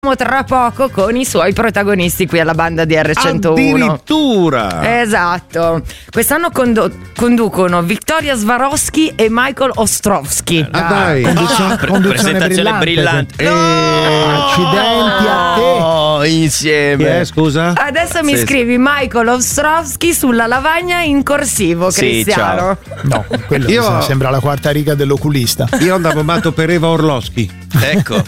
Tra poco con i suoi protagonisti qui alla banda di R101. Addirittura! Esatto. Quest'anno conducono Victoria Swarovski e Michael Ostrovsky. Dai. Presentazione brillante. Accidenti a te. Insieme. Scusa? Adesso mi scrivi Michael Ostrovsky sulla lavagna in corsivo, Cristiano. No, quello sembra la quarta riga dell'oculista. Io andavo matto per Eva Orlowski. Ecco.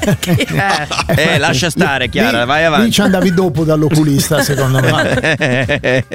Lascia stare, Chiara, vai avanti. Lì ci andavi dopo dall'oculista, secondo me.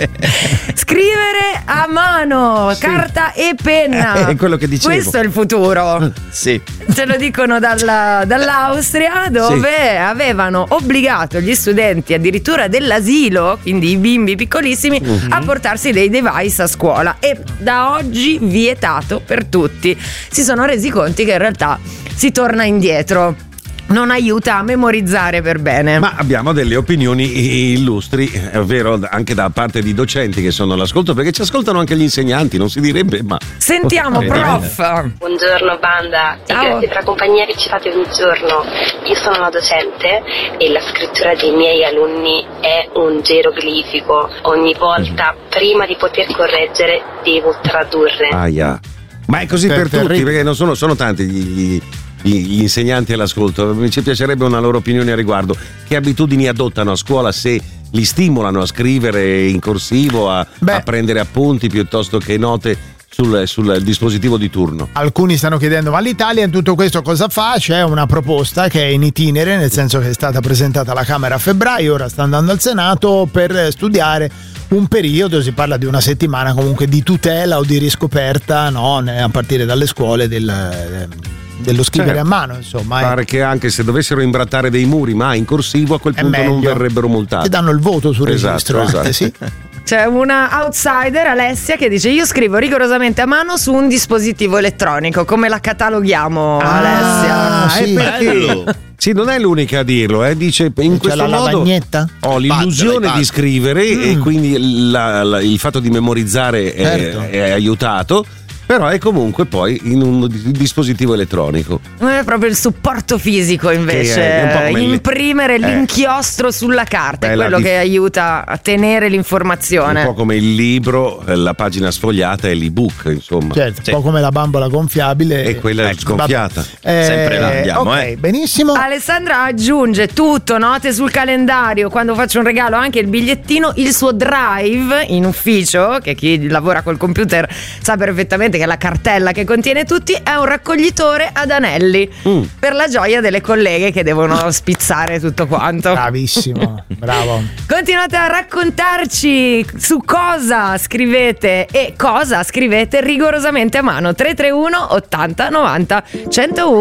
Scrivere a mano, carta e penna. È quello che dicevo. Questo è il futuro. Sì. Ce lo dicono dall'Austria, dove avevano obbligato gli studenti addirittura dell'asilo, quindi i bimbi piccolissimi, a portarsi dei device a scuola, e da oggi vietato per tutti. Si sono resi conto che in realtà si torna indietro, non aiuta a memorizzare per bene. Ma abbiamo delle opinioni illustri, ovvero anche da parte di docenti che sono all'ascolto, perché ci ascoltano anche gli insegnanti, non si direbbe, ma sentiamo, prof. Buongiorno banda, e grazie per la compagnia che ci fate ogni giorno. Io sono una docente e la scrittura dei miei alunni è un geroglifico. Ogni volta prima di poter correggere devo tradurre. Ma è così per tutti, perché non sono tanti gli insegnanti all'ascolto. Ci piacerebbe una loro opinione a riguardo. Che abitudini adottano a scuola, se li stimolano a scrivere in corsivo, a prendere appunti piuttosto che note sul dispositivo di turno? Alcuni stanno chiedendo: ma l'Italia in tutto questo cosa fa? C'è una proposta che è in itinere, nel senso che è stata presentata alla Camera a febbraio, ora sta andando al Senato per studiare un periodo, si parla di una settimana comunque, di tutela o di riscoperta, no, a partire dalle scuole dello scrivere a mano, insomma. Pare che anche se dovessero imbrattare dei muri ma in corsivo, a quel punto non verrebbero multati. Ti danno il voto sul registro. Esatto. Sì. C'è una outsider, Alessia, che dice: io scrivo rigorosamente a mano su un dispositivo elettronico. Come la cataloghiamo, Alessia? Sì, perché? Sì, non è l'unica a dirlo, dice in questo modo lavagnetta? Ho l'illusione di scrivere e quindi il fatto di memorizzare è aiutato. Però è comunque poi in un dispositivo elettronico. Non è proprio il supporto fisico, invece, imprimere l'inchiostro sulla carta, è quello che aiuta a tenere l'informazione. Un po' come il libro, la pagina sfogliata e l'ebook, insomma. Certo, un po' come la bambola gonfiabile. E quella sgonfiata. Sempre là andiamo, benissimo. Alessandra aggiunge tutto, note sul calendario, quando faccio un regalo anche il bigliettino, il suo drive in ufficio, che chi lavora col computer sa perfettamente che la cartella che contiene tutti è un raccoglitore ad anelli, per la gioia delle colleghe che devono spizzare tutto quanto. Bravissimo, bravo. Continuate a raccontarci su cosa scrivete e cosa scrivete rigorosamente a mano. 331 80 90 101.